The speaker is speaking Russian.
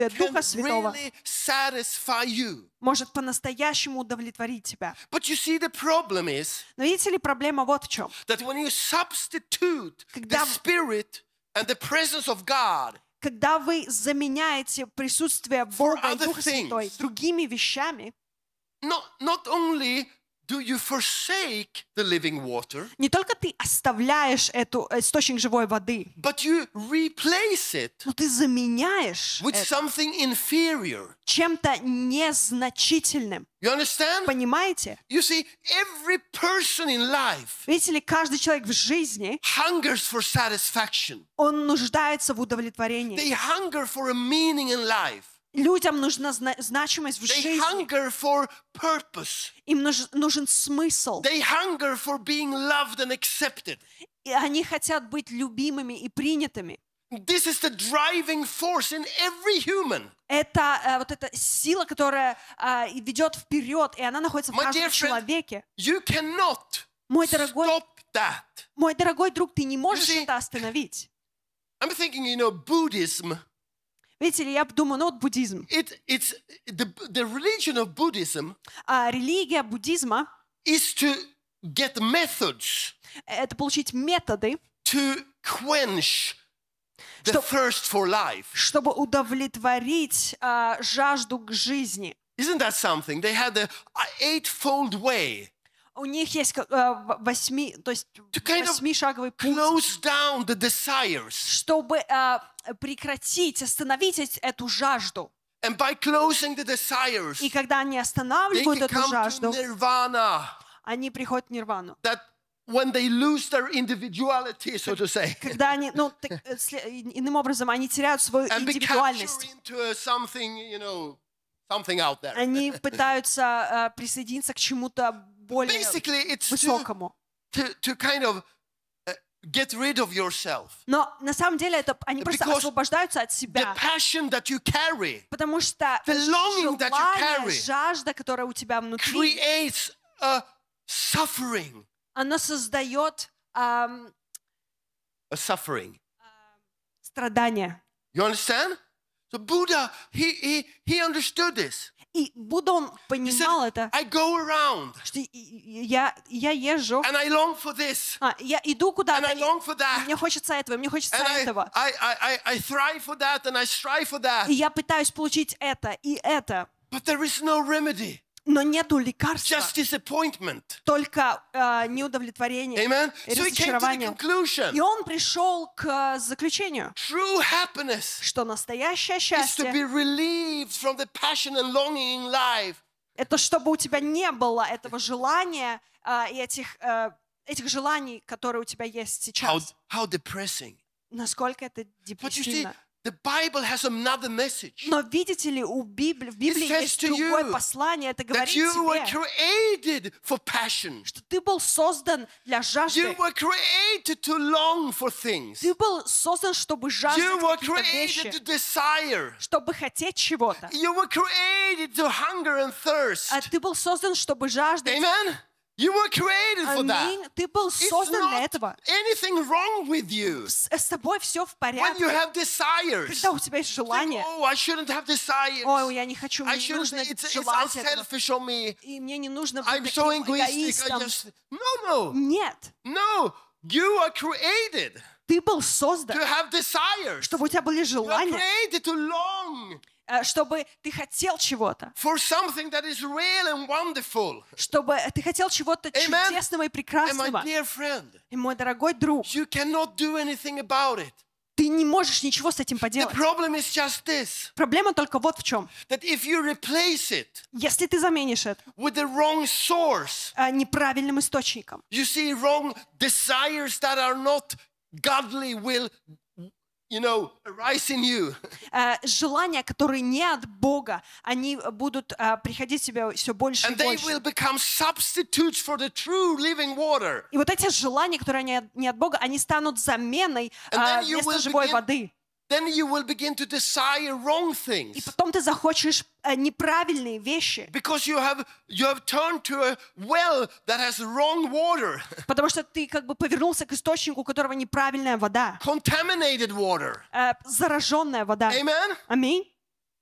Духа Святого really satisfy you. может по-настоящему удовлетворить тебя. But you see, the problem is Но видите ли, проблема вот в чем. that when you substitute the Когда- Spirit and the presence of God Когда вы заменяете присутствие Бога и other Духа Святой things. другими вещами, not only do you forsake the living water, не только ты оставляешь эту источник живой воды, but you replace it но ты заменяешь with это something inferior. чем-то незначительным. You understand? Понимаете? You see, every person in life Видите ли, каждый человек в жизни, hungers for satisfaction. он нуждается в удовлетворении. They hunger for a meaning in life. Людям нужна значимость в They жизни. hunger for purpose. Им нужен смысл. They hunger for being loved and accepted. И они хотят быть любимыми и принятыми. This is the driving force in every human. Это вот эта сила, которая ведет вперед, и она находится в My каждом dear friend, человеке. You cannot Мой дорогой друг, ты не можешь You see- это остановить. I'm thinking, Buddhism, Видите ли, я думаю, вот буддизм. it's the religion of Buddhism Религия буддизма is to get methods — это получить методы, to quench the Чтоб- thirst for life. чтобы удовлетворить жажду к жизни. Isn't that something? They had a eightfold way У них есть то есть kind of восьмишаговый путь, close down the desires. чтобы прекратить, остановить эту жажду. And by closing the desires, И когда они they останавливают can эту come to жажду, nirvana. они приходят в нирвану. That when they lose their individuality, so to say, Когда они, иным образом, они теряют свою and be captured индивидуальность. into something out there. Они пытаются присоединиться к чему-то более Basically, it's высокому. to kind of get rid of yourself. Но на самом деле они просто Because освобождаются от The себя. passion that you carry Потому что the longing that you желание, carry жажда, которая у тебя внутри, creates a suffering. она создает A suffering. страдания. You understand? So Buddha, he understood this. И Будда, он He понимал said, это, I go around что я езжу, and I long for this я иду and куда-то, I long for и that мне хочется этого, и мне хочется and этого. I thrive for that and I strive for that. И я пытаюсь получить это и это, But there is no remedy, но нету лекарства, just disappointment. только неудовлетворение Amen? и So he came to the разочарование. conclusion. И он пришел к заключению, True happiness что настоящее is to be счастье relieved from the passion and longing in life. — это чтобы у тебя не было этого желания и этих желаний, которые у тебя есть сейчас. How depressing. Насколько это But you see, депрессивно. the Bible has another message. Но видите ли, в Библии says есть to другое you послание. Это That говорит you were тебе, created for passion. что ты был создан для жажды. You were created to long for things. Ты был создан, чтобы жаждать You were каких-то created to вещи, desire. чтобы хотеть чего-то. You were created to hunger and thirst. А ты был создан, чтобы жаждать. Amen? You were created for Аминь. that. Ты был It's создан для not этого. anything wrong with you. С тобой все в When you порядке. have desires, Когда у тебя есть желание, oh, I shouldn't have desires. ой, я не хочу, I мне не shouldn't. нужно It's желать этого. unselfish on me. И мне не нужно I'm быть so таким egoistic. I эгоистом. just no. Нет, You are created ты был to создан, have desires. чтобы у тебя были You are желания, created to long чтобы ты хотел чего-то, for something that is real and wonderful. чтобы ты хотел чего-то Amen. чудесного и And my прекрасного. dear friend, И мой дорогой друг, you cannot do anything about it. ты не можешь ничего с этим The поделать. problem is just this, Проблема только вот в чем. that if you replace it Если ты заменишь это with the wrong source, неправильным источником, you see wrong desires that are not godly will, arise in you. желания, которые не от Бога, они будут приходить тебе все больше и And they больше. will become substitutes for the true living water. И вот эти желания, которые не от Бога, они станут заменой And then you вместо will живой begin- воды. Then you will begin to desire wrong И things. потом ты захочешь неправильные вещи, Because you have turned to a well that has wrong water, потому что ты как бы повернулся к источнику, у которого неправильная вода, contaminated water. зараженная вода. Amen? Аминь.